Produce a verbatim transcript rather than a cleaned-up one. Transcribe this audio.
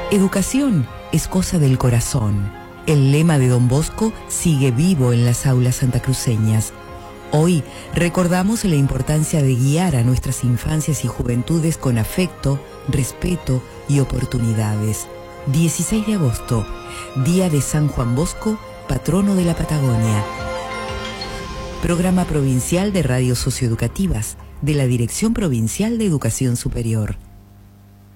Educación es cosa del corazón. El lema de Don Bosco sigue vivo en las aulas santacruceñas. Hoy recordamos la importancia de guiar a nuestras infancias y juventudes con afecto, respeto y oportunidades. dieciséis de agosto, Día de San Juan Bosco, patrono de la Patagonia. Programa provincial de radios socioeducativas de la Dirección Provincial de Educación Superior.